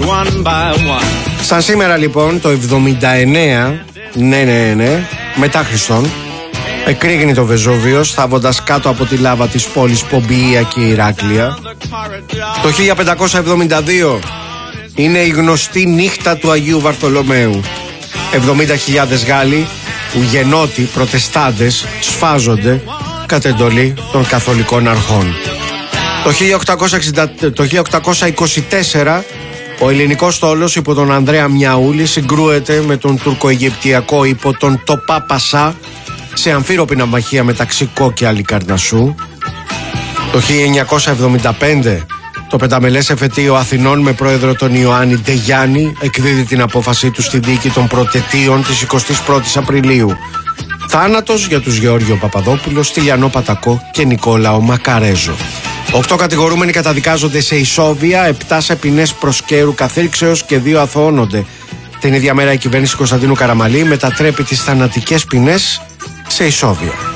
Σαν σήμερα λοιπόν το 79, ναι, μετά Χριστόν, εκρήγνει το Βεζούβιος θάβοντας κάτω από τη λάβα της πόλης Πομπιεία και Ηράκλεια. Το 1572 είναι η γνωστή νύχτα του Αγίου Βαρθολομαίου. 70.000 Γάλλοι, ουγενότοι, προτεστάντες, σφάζονται κατ' εντολή των καθολικών αρχών. Το 1824 ο ελληνικός στόλος υπό τον Ανδρέα Μιαούλη συγκρούεται με τον τουρκο-αιγυπτιακό υπό τον Τοπά Πασά σε αμφίροπη ναυμαχία μεταξύ Κο και Αλικαρνασσού. Το 1975 το πενταμελές εφετείο Αθηνών με πρόεδρο τον Ιωάννη Ντεγιάννη εκδίδει την απόφασή του στη δίκη των Πρωτετίων της 21ης Απριλίου. Θάνατος για τους Γεώργιο Παπαδόπουλο, Στυλιανό Πατακό και Νικόλαο Μακαρέζο. 8 κατηγορούμενοι καταδικάζονται σε ισόβια, 7 σε ποινές προσκαίρου καθήλξεως και 2 αθωώνονται. Την ίδια μέρα η κυβέρνηση Κωνσταντίνου Καραμαλή μετατρέπει τις θανατικές ποινές σε ισόβια.